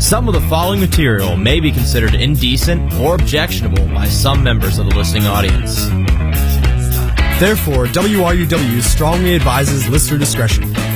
Some of the following material may be considered indecent or objectionable by some members of the listening audience. Therefore, WRUW strongly advises listener discretion.